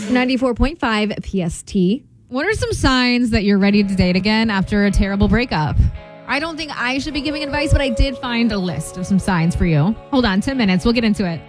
94.5 PST. What are some signs that you're ready to date again after a terrible breakup? I don't think I should be giving advice, but I did find a list of some signs for you. Hold on, 10 minutes. We'll get into it.